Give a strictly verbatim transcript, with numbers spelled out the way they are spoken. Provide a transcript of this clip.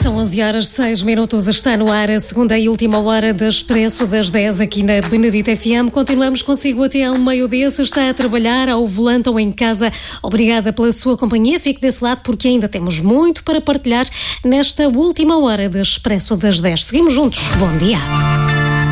São onze horas seis minutos, está no ar a segunda e última hora da Expresso das dez aqui na Benedita F M. Continuamos consigo até ao meio-dia. Se está a trabalhar ao volante ou em casa, obrigada pela sua companhia. Fique desse lado porque ainda temos muito para partilhar nesta última hora da Expresso das dez. Seguimos juntos. Bom dia.